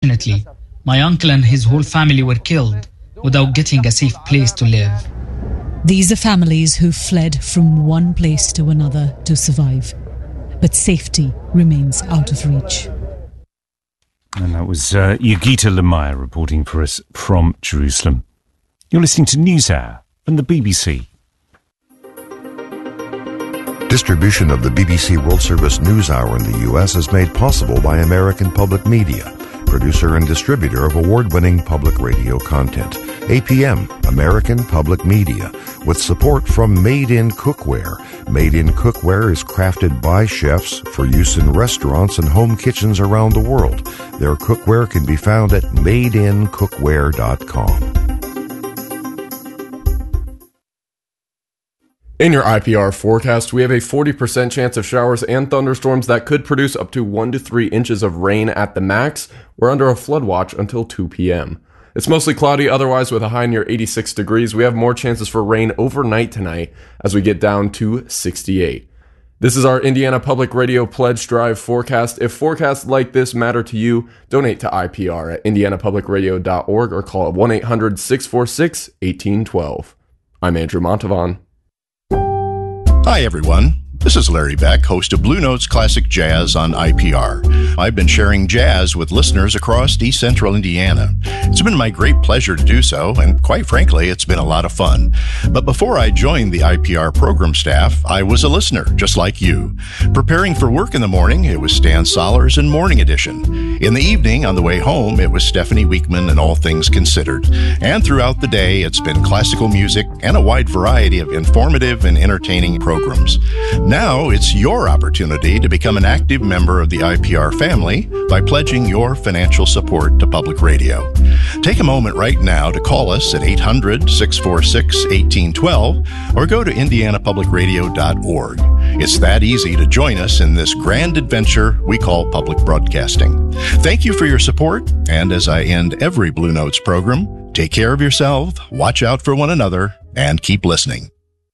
Unfortunately, my uncle and his whole family were killed without getting a safe place to live. These are families who fled from one place to another to survive, but safety remains out of reach. And that was Yogita Lemire reporting for us from Jerusalem. You're listening to NewsHour from the BBC. Distribution of the BBC World Service NewsHour in the U.S. is made possible by American Public Media, producer and distributor of award-winning public radio content. APM, American Public Media, with support from Made in Cookware. Made in Cookware is crafted by chefs for use in restaurants and home kitchens around the world. Their cookware can be found at madeincookware.com. In your IPR forecast, we have a 40% chance of showers and thunderstorms that could produce up to 1 to 3 inches of rain at the max. We're under a flood watch until 2 p.m. It's mostly cloudy otherwise with a high near 86 degrees. We have more chances for rain overnight tonight as we get down to 68. This is our Indiana Public Radio Pledge Drive forecast. If forecasts like this matter to you, donate to IPR at indianapublicradio.org or call 1-800-646-1812. I'm Andrew Montavon. Hi, everyone. This is Larry Beck, host of Blue Notes Classic Jazz on IPR. I've been sharing jazz with listeners across East Central Indiana. It's been my great pleasure to do so, and quite frankly, it's been a lot of fun. But before I joined the IPR program staff, I was a listener, just like you. Preparing for work in the morning, it was Stan Sollers and Morning Edition. In the evening, on the way home, it was Stephanie Weekman and All Things Considered. And throughout the day, it's been classical music and a wide variety of informative and entertaining programs. Now it's your opportunity to become an active member of the IPR family by pledging your financial support to public radio. Take a moment right now to call us at 800-646-1812 or go to indianapublicradio.org. It's that easy to join us in this grand adventure we call public broadcasting. Thank you for your support, and as I end every Blue Notes program, take care of yourself, watch out for one another, and keep listening.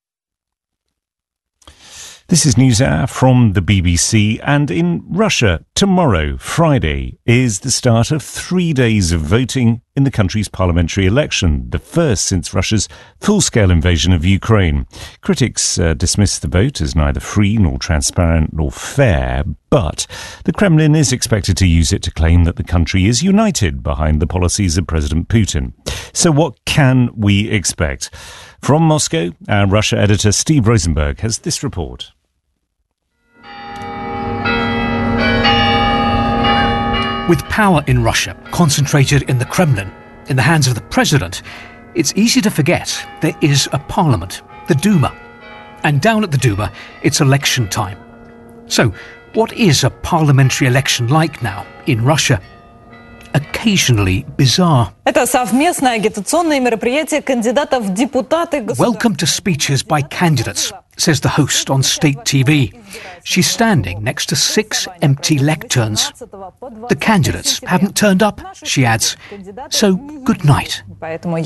This is NewsHour from the BBC, and in Russia, tomorrow, Friday, is the start of 3 days of voting in the country's parliamentary election, the first since Russia's full-scale invasion of Ukraine. Critics dismiss the vote as neither free nor transparent nor fair, but the Kremlin is expected to use it to claim that the country is united behind the policies of President Putin. So what can we expect? From Moscow, our Russia editor Steve Rosenberg has this report. With power in Russia concentrated in the Kremlin, in the hands of the president, it's easy to forget there is a parliament, the Duma. And down at the Duma, it's election time. So, what is a parliamentary election like now in Russia? Occasionally bizarre. Welcome to speeches by candidates, says the host on state TV. She's standing next to 6 empty lecterns. The candidates haven't turned up, she adds. So, good night. During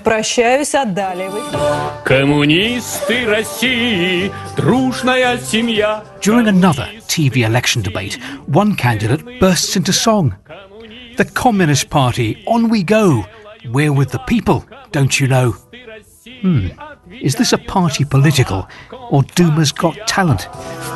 another TV election debate, one candidate bursts into song. The Communist Party, on we go. We're with the people, don't you know? Is this a party political, or Duma's got talent?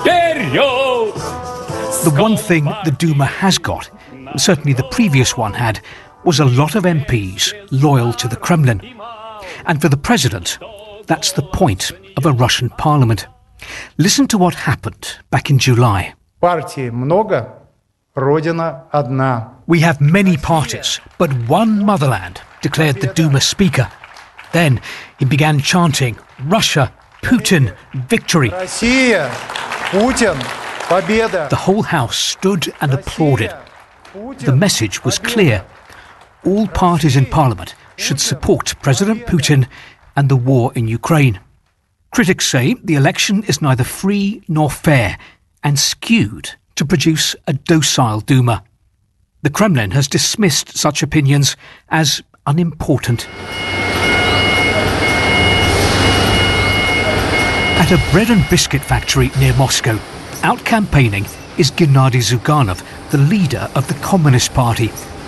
The one thing the Duma has got, certainly the previous one had, was a lot of MPs loyal to the Kremlin. And for the president, that's the point of a Russian parliament. Listen to what happened back in July. Партий много, Родина одна. We have many parties, but one motherland, declared the Duma speaker. Then he began chanting, Russia, Putin, victory. Россия, Putin, победа. The whole house stood and applauded. The message was clear. All parties in parliament should support President Putin and the war in Ukraine. Critics say the election is neither free nor fair and skewed to produce a docile Duma. The Kremlin has dismissed such opinions as unimportant. At a bread and biscuit factory near Moscow, out campaigning is Gennady Zyuganov, the leader of the Communist Party,